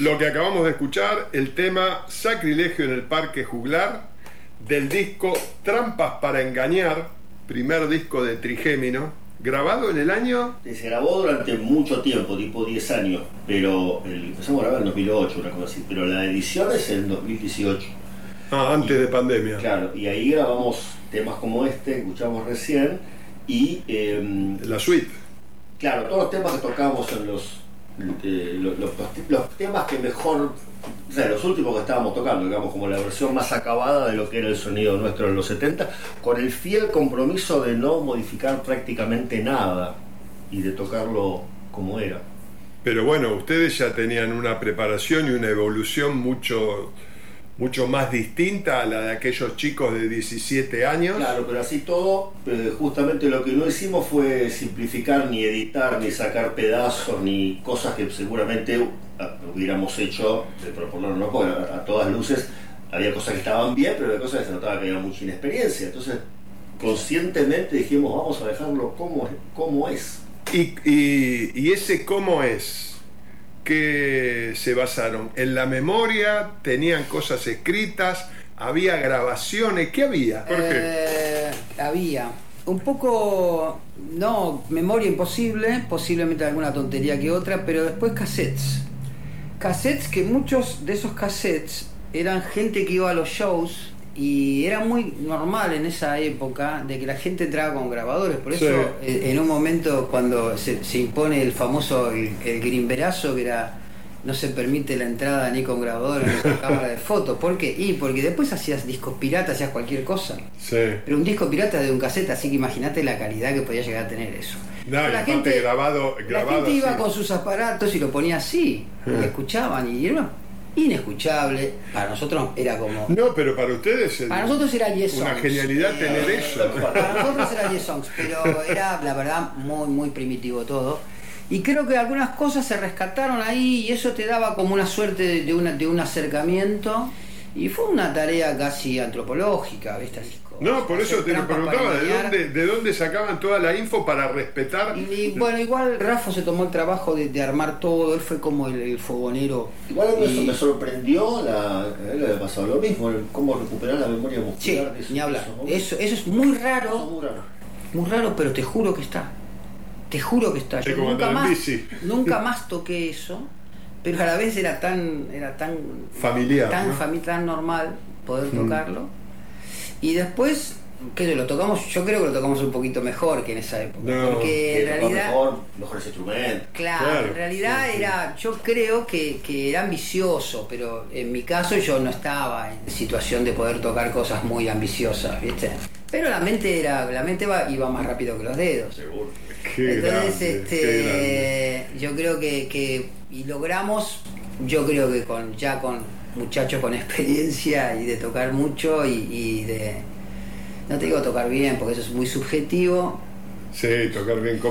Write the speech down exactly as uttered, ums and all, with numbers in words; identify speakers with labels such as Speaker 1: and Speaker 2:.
Speaker 1: Lo que acabamos de escuchar, el tema Sacrilegio en el Parque Juglar, del disco Trampas para Engañar, primer disco de Trigémino, grabado en el año...
Speaker 2: Se grabó durante mucho tiempo, tipo diez años, pero el, empezamos a grabar en dos mil ocho, una cosa así, pero la edición es en dos mil dieciocho.
Speaker 1: Ah, antes
Speaker 2: y,
Speaker 1: de pandemia.
Speaker 2: Claro, y ahí grabamos temas como este, que escuchamos recién, y... Eh,
Speaker 1: la suite.
Speaker 2: Claro, todos los temas que tocamos en los, eh, los, los, los temas que mejor, o sea, los últimos que estábamos tocando, digamos, como la versión más acabada de lo que era el sonido nuestro en los setenta, con el fiel compromiso de no modificar prácticamente nada y de tocarlo como era.
Speaker 1: Pero bueno, ustedes ya tenían una preparación y una evolución mucho... mucho más distinta a la de aquellos chicos de diecisiete años.
Speaker 2: Claro, pero así todo, eh, justamente lo que no hicimos fue simplificar, ni editar, ni sacar pedazos, ni cosas que seguramente hubiéramos hecho, de proponernos, porque a, a todas luces había cosas que estaban bien, pero había cosas que se notaba que había mucha inexperiencia. Entonces, conscientemente dijimos, vamos a dejarlo como, como es.
Speaker 1: Y, y, y ese cómo es, que se basaron en la memoria, tenían cosas escritas, había grabaciones, ¿qué había? Jorge.
Speaker 3: Eh, había un poco, no, memoria imposible, posiblemente alguna tontería que otra, pero después cassettes. Cassettes que muchos de esos cassettes eran gente que iba a los shows y era muy normal en esa época de que la gente entraba con grabadores, por eso sí. En un momento cuando se, se impone el famoso el, el grimberazo, que era no se permite la entrada ni con grabadores ni con cámara de fotos. ¿Por qué? Y porque después hacías discos piratas, hacías cualquier cosa, sí. Pero un disco pirata de un cassette, así que imagínate la calidad que podía llegar a tener eso.
Speaker 1: No, la gente grabado, grabado
Speaker 3: la gente iba
Speaker 1: así.
Speaker 3: Con sus aparatos y lo ponía así, sí. Y escuchaban y era inescuchable. Para nosotros era como...
Speaker 1: No, pero para ustedes... El,
Speaker 3: para nosotros era Yes Songs.
Speaker 1: Una genialidad eh, tener eh, eso.
Speaker 3: Para nosotros era Yes Songs, pero era, la verdad, muy, muy primitivo todo. Y creo que algunas cosas se rescataron ahí y eso te daba como una suerte de, de, una, de un acercamiento. Y fue una tarea casi antropológica, ¿viste? Así,
Speaker 1: no, por eso te lo preguntaba, ¿de dónde, ¿de dónde sacaban toda la info para respetar?
Speaker 3: Y, y bueno, igual Rafa se tomó el trabajo de, de armar todo, él fue como el, el fogonero.
Speaker 2: Igual a mí y... eso me sorprendió, la, le había pasado lo mismo, el, cómo recuperar la memoria muscular.
Speaker 3: Sí, ni hablar. Eso, eso es muy raro, eso es muy raro, muy raro, pero te juro que está. Te juro que está. Yo nunca más, nunca más toqué eso, pero a la vez era tan, era tan
Speaker 1: familiar,
Speaker 3: tan,
Speaker 1: ¿no?
Speaker 3: fami tan normal poder mm. tocarlo. Y después, ¿qué? Lo tocamos, yo creo que lo tocamos un poquito mejor que en esa época.
Speaker 1: No,
Speaker 3: porque en realidad.
Speaker 2: Mejor, mejores instrumentos.
Speaker 3: Claro, claro, en realidad sí, era, yo creo que, que era ambicioso, pero en mi caso yo no estaba en situación de poder tocar cosas muy ambiciosas, ¿viste? Pero la mente era, la mente iba, iba más rápido que los dedos.
Speaker 2: Seguro.
Speaker 1: Qué
Speaker 3: Entonces,
Speaker 1: grande,
Speaker 3: este,
Speaker 1: qué
Speaker 3: yo creo que, que y logramos, yo creo que con ya con muchachos con experiencia y de tocar mucho y, y de, no te digo tocar bien porque eso es muy subjetivo.
Speaker 1: Sí, tocar bien.